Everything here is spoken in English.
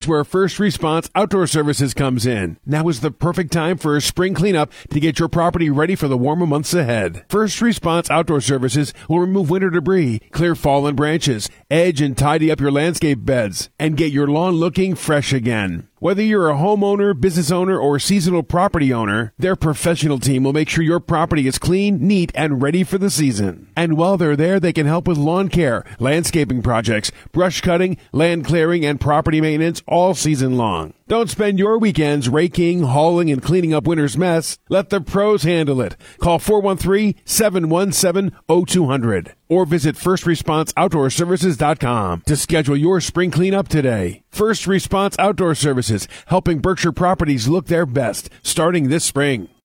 where First Response Outdoor Services comes in. Now is the perfect time for a spring cleanup to get your property ready for the warmer months ahead. First Response Outdoor Services will remove winter debris, clear fallen branches, edge and tidy up your landscape beds, and get your lawn looking fresh again. Whether you're a homeowner, business owner, or seasonal property owner, their professional team will make sure your property is clean, neat, and ready for the season. And while they're there, they can help with lawn care, landscaping projects, brush cutting, land clearing, and property maintenance all season long. Don't spend your weekends raking, hauling, and cleaning up winter's mess. Let the pros handle it. Call 413-717-0200 or visit FirstResponseOutdoorServices.com to schedule your spring cleanup today. First Response Outdoor Services, helping Berkshire properties look their best starting this spring.